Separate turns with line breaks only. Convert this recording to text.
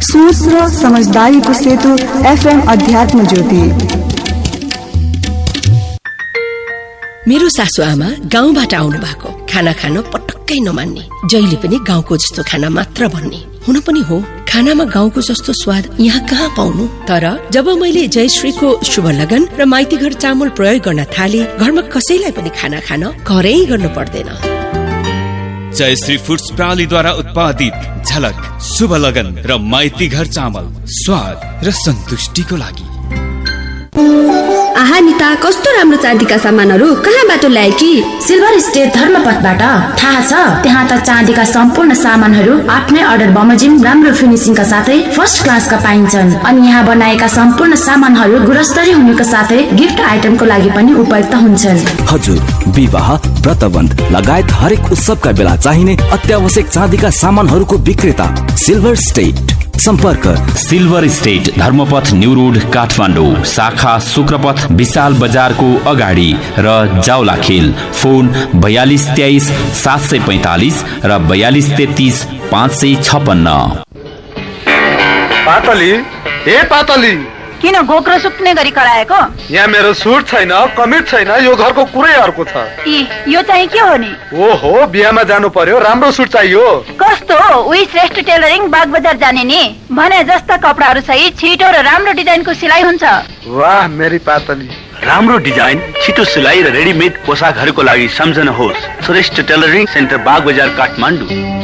सोच र समझदारीको सेतु FM अध्यात्म ज्योति।
मेरो सासू आमा गाउँबाट आउनु भएको, खाना खान पटक्कै नमान्ने, जहिले पनि गाउँको जस्तो खाना मात्र भन्ने। हुन पनि हो, खानामा गाउँको जस्तो स्वाद यहाँ कहाँ पाउनु। तर जब मैले जयश्रीको शुभ लगन र माइती घर चामल प्रयोग गर्न थाले, घरमा कसैलाई पनि खाना खान करै गर्नु पर्दैन।
जयश्री फूड्स प्रणालीद्वारा उत्पादित झलक, शुभ लगन र माइती घर चामल स्वाद र सन्तुष्टिको लागि।
आहा निता, कस्तो राम्रो चाँदीका सामानहरू कहाँबाट ल्याए कि?
Silver state धर्मपथबाट। थाहा छ, त्यहाँ त चाँदीका सम्पूर्ण सामानहरू आफ्नै अर्डर बमोजिम राम्रो फिनिसिङका साथै फर्स्ट क्लासका पाइन्छन्। अनि यहाँ बनाएका सम्पूर्ण सामानहरू गुणस्तरीय हुनुको साथै गिफ्ट आइटमको लागि पनि उपयुक्त हुन्छन्।
हजुर, विवाह, व्रतबन्ध लगायत हरेक उत्सवका बेला चाहिने अत्यावश्यक चाँदीका सामानहरूको विक्रेता सिल्भर स्टेट। सम्पर्क
silver state, Dharmapath, new road, Kathmandu. शाखा शुक्रपथ, विशाल बजारको अगाडि र जाउलाखेल। फोन 4223 745 र 4233 556।
पातली, ए पातली,
किन गोक्रो सुत्ने गरी कराएको?
यहाँ मेरो सुट छैन, कमिज छैन, यो घरको कुरै अर्को छ।
यो चाहिँ के हो नि?
ओहो, बिहामा जानु पर्यो, राम्रो सुट चाहियो।
कस्तो? उही श्रेष्ठ टेलरिङ बाग बजार जाने नि। भने जस्ता कपडाहरू सहित छिटो र राम्रो डिजाइनको सिलाइ हुन्छ।
वाह मेरी पातली,
राम्रो डिजाइन, छिटो सिलाइ र रेडिमेड पोसाकहरूको लागि सम्झनुहोस् श्रेष्ठ टेलरिङ सेन्टर बाग बजार काठमाडौँ।